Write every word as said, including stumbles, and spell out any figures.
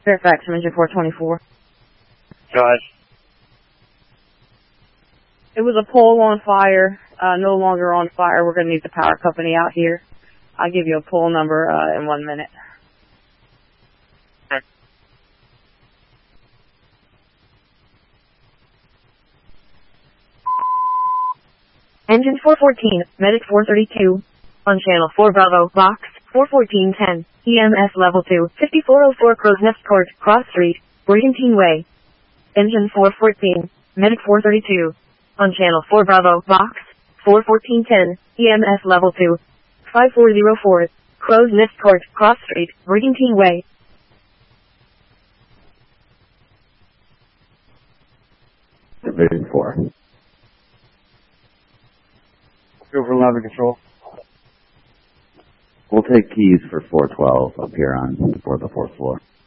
Fairfax, Engine four twenty-four. Go ahead. It was a pole on fire, uh, no longer on fire. We're going to need the power company out here. I'll give you a pole number uh, in one minute. Okay. Engine four fourteen, Medic four thirty-two, on channel four Bravo, box four fourteen ten, E M S level two, fifty-four oh four Crow's Nest Court, Cross Street, Brigantine Way. Engine four fourteen, Medic four thirty-two, on channel four Bravo, box four fourteen ten, E M S level two, five four oh four, Crow's Nest Court, Cross Street, Brigantine Way. Division four. Over eleven control. We'll take keys for four twelve up here on for the fourth floor.